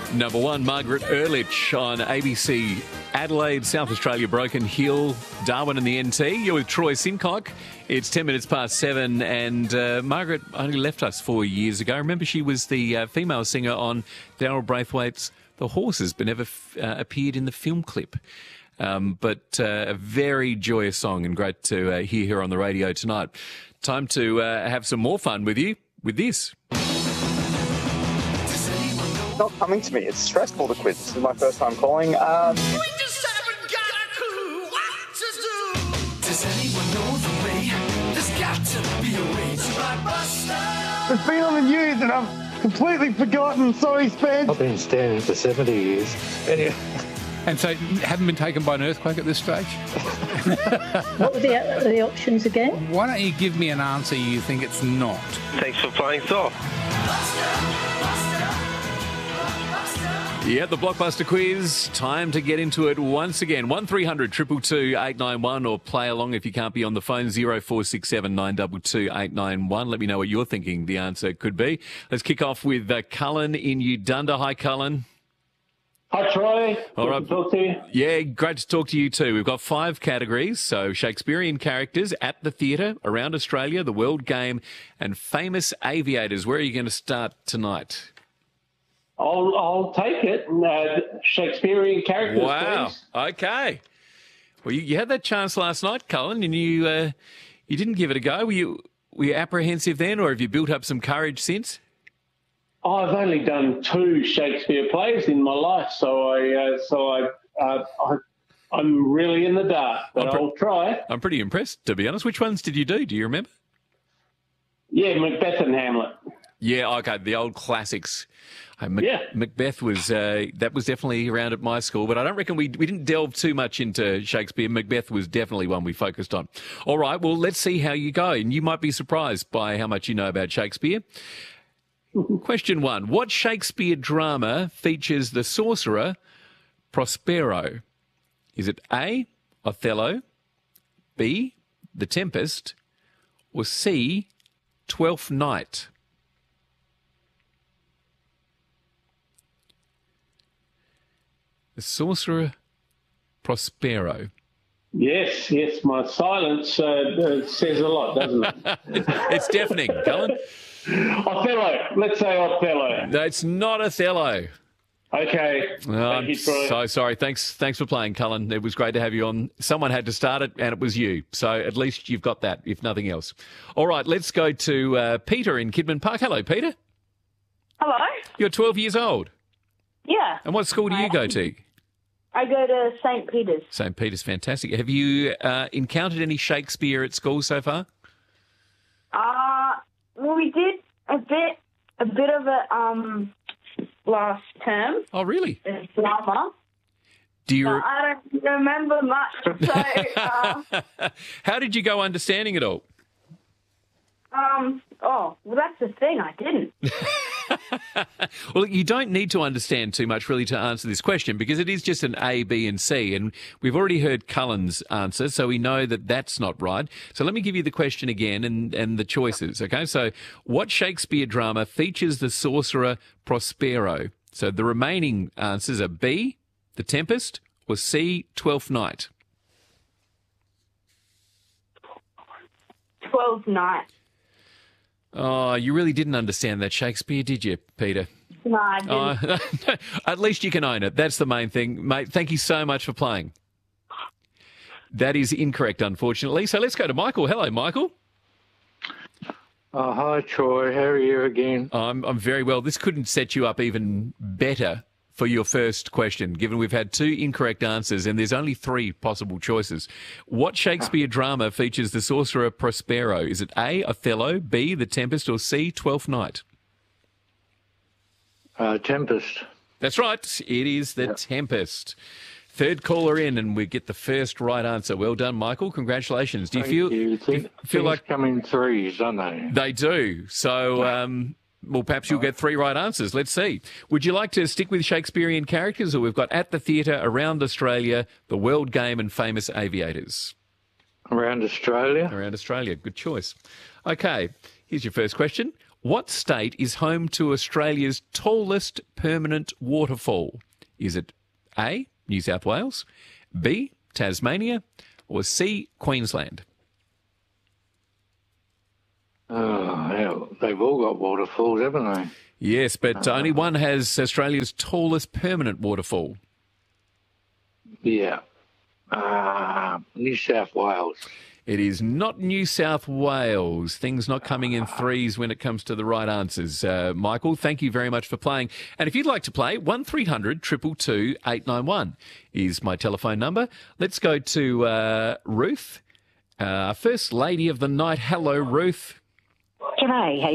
Number one, Margaret Ehrlich on ABC Adelaide, South Australia, Broken Hill, Darwin and the NT. You're with Troy Sincock. It's 10 minutes past 7 and Margaret only left us 4 years ago. Remember, she was the female singer on Daryl Braithwaite's The Horses, but never appeared in the film clip. But a very joyous song and great to hear her on the radio tonight. Time to have some more fun with you with this. It's not coming to me. It's stressful, the quiz. This is my first time calling. We just haven't got a clue what to do. Does anyone know the way? There's got to be a way to Blockbuster. It's been on the news and I've completely forgotten. Sorry, Spence. I've been standing for 70 years. Anyway. And so haven't been taken by an earthquake at this stage? What were the options again? Why don't you give me an answer you think it's not? Thanks for playing soft. Yeah, the Blockbuster quiz. Time to get into it once again. 1300 222 891 or play along if you can't be on the phone. 0467 922 891. Let me know what you're thinking the answer could be. Let's kick off with Cullen in Udunda. Hi, Cullen. Hi, Troy. All right. Good to talk to you. Yeah, great to talk to you too. We've got 5 categories. So Shakespearean characters at the theatre, around Australia, the World Game, and famous aviators. Where are you going to start tonight? I'll take it. Shakespearean characters, Wow. please. Okay. Well, you had that chance last night, Cullen, and you didn't give it a go. Were you apprehensive then, or have you built up some courage since? I've only done 2 Shakespeare plays in my life, so I'm really in the dark, but I'll try. I'm pretty impressed, to be honest. Which ones did you do? Do you remember? Yeah, Macbeth and Hamlet. Yeah, okay, the old classics. Yeah. Macbeth was that was definitely around at my school, but I don't reckon we didn't delve too much into Shakespeare. Macbeth was definitely one we focused on. All right, well, let's see how you go, and you might be surprised by how much you know about Shakespeare. Question 1. What Shakespeare drama features the sorcerer Prospero? Is it A, Othello, B, The Tempest, or C, Twelfth Night? The sorcerer Prospero. Yes, my silence says a lot, doesn't it? It's deafening, Cullen. Othello. Let's say Othello. No, it's not Othello. Okay. Thank you, Troy. So sorry. Thanks for playing, Cullen. It was great to have you on. Someone had to start it, and it was you. So at least you've got that, if nothing else. All right, let's go to Peter in Kidman Park. Hello, Peter. Hello. You're 12 years old. Yeah. And what school do you go to? I go to St. Peter's. St. Peter's, fantastic. Have you encountered any Shakespeare at school so far? Well, we did a bit of it last term. Oh, really? In drama. Do you? But I don't remember much. So, how did you go understanding it all? well, that's the thing. I didn't. Well, you don't need to understand too much really to answer this question because it is just an A, B and C. And we've already heard Cullen's answer, so we know that that's not right. So let me give you the question again and the choices, okay? So what Shakespeare drama features the sorcerer Prospero? So the remaining answers are B, The Tempest, or C, Twelfth Night. 12th Night. Oh, you really didn't understand that Shakespeare, did you, Peter? No, I didn't. At least you can own it. That's the main thing. Mate, thank you so much for playing. That is incorrect, unfortunately. So let's go to Michael. Hello, Michael. Hi, Troy. How are you again? I'm very well. This couldn't set you up even better for your first question, given we've had 2 incorrect answers and there's only 3 possible choices. What Shakespeare drama features the sorcerer Prospero? Is it A, Othello, B, The Tempest, or C, Twelfth Night? Tempest. That's right. It is The Tempest. Third caller in, and we get the first right answer. Well done, Michael. Congratulations. Do you feel like come in threes, don't they? They do. So, well, perhaps you'll get 3 right answers. Let's see. Would you like to stick with Shakespearean characters, or we've got at the theatre, around Australia, the World Game, and famous aviators? Around Australia. Around Australia. Good choice. Okay. Here's your first question. What state is home to Australia's tallest permanent waterfall? Is it A, New South Wales, B, Tasmania, or C, Queensland? Oh, hell, they've all got waterfalls, haven't they? Yes, but only one has Australia's tallest permanent waterfall. Yeah. New South Wales. It is not New South Wales. Things not coming in threes when it comes to the right answers. Michael, thank you very much for playing. And if you'd like to play, 1300 222 891 is my telephone number. Let's go to Ruth, First Lady of the Night. Hello, Ruth. G'day.